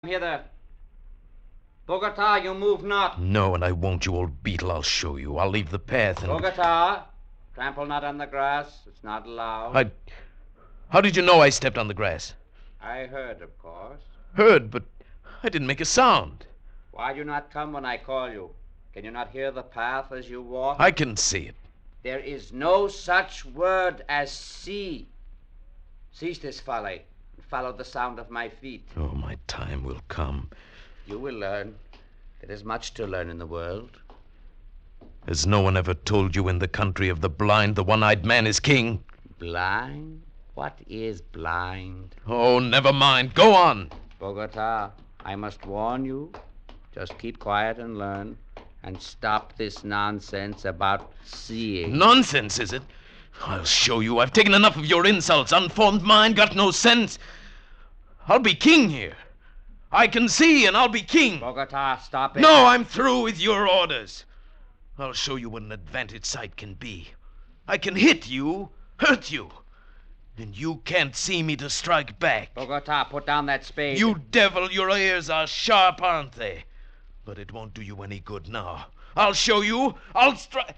hither. Bogota, you move not. No, and I won't, you old beetle. I'll show you. I'll leave the path and... Bogota, trample not on the grass. It's not allowed. How did you know I stepped on the grass? I heard, of course. Heard, but I didn't make a sound. Why do you not come when I call you? Can you not hear the path as you walk? I can see it. There is no such word as see. Cease this folly and follow the sound of my feet. Oh, my time will come. You will learn. There is much to learn in the world. Has no one ever told you in the country of the blind the one-eyed man is king? Blind? What is blind? Oh, never mind. Go on. Bogota, I must warn you. Just keep quiet and learn. And stop this nonsense about seeing. Nonsense, is it? I'll show you. I've taken enough of your insults. Unformed mind, got no sense. I'll be king here. I can see, and I'll be king. Bogota, stop it. No, I'm through with your orders. I'll show you what an advantage sight can be. I can hit you, hurt you, and you can't see me to strike back. Bogota, put down that spade. You devil, your ears are sharp, aren't they? But it won't do you any good now. I'll show you. I'll strike.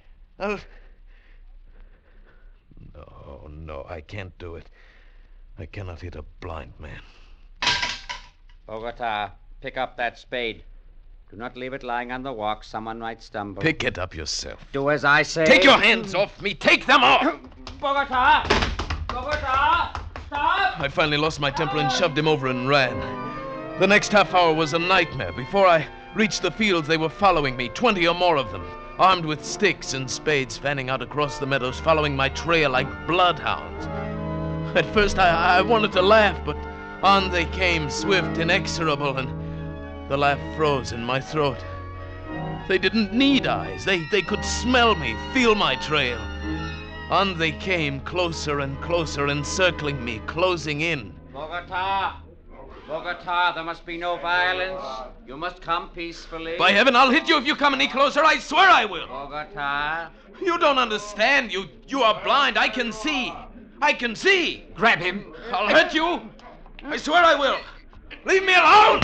No, I can't do it. I cannot hit a blind man. Bogota, pick up that spade. Do not leave it lying on the walk. Someone might stumble. Pick it up yourself. Do as I say. Take your hands off me. Take them off. Bogota! Bogota! Stop! I finally lost my temper and shoved him over and ran. The next half hour was a nightmare. Before I reached the fields, they were following me, 20 or more of them, armed with sticks and spades, fanning out across the meadows, following my trail like bloodhounds. At first, I wanted to laugh, but on they came, swift, inexorable, and the laugh froze in my throat. They didn't need eyes. They could smell me, feel my trail. On they came, closer and closer, encircling me, closing in. Bogota! Bogota, there must be no violence. You must come peacefully. By heaven, I'll hit you if you come any closer. I swear I will. Bogota. You don't understand. You are blind. I can see. I can see. Grab him. I'll hurt you. I swear I will. Leave me alone.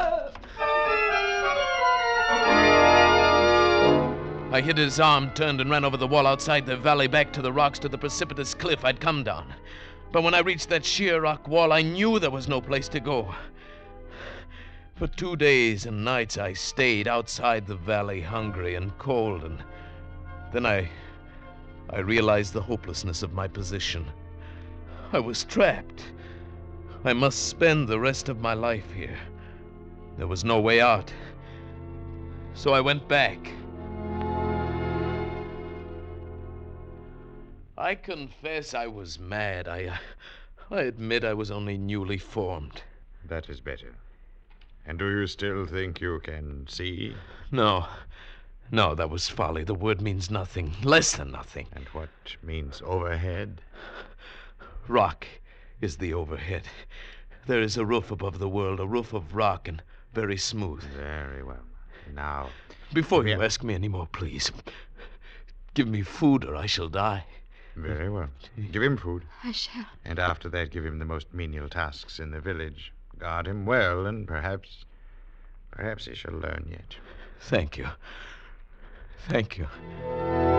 I hit his arm, turned, and ran over the wall outside the valley, back to the rocks, to the precipitous cliff I'd come down. But when I reached that sheer rock wall, I knew there was no place to go. For 2 days and nights I stayed outside the valley, hungry and cold, and then I realized the hopelessness of my position. I was trapped. I must spend the rest of my life here. There was no way out. So I went back. I confess I was mad. I admit I was only newly formed. That is better. And do you still think you can see? No, that was folly. The word means nothing. Less than nothing. And what means overhead? Rock is the overhead. There is a roof above the world, a roof of rock and very smooth. Very well. Now... Before you ask me any more, please, give me food or I shall die. Very well. Give him food. I shall. And after that, give him the most menial tasks in the village. Guard him well, and perhaps he shall learn yet. Thank you. Thank you.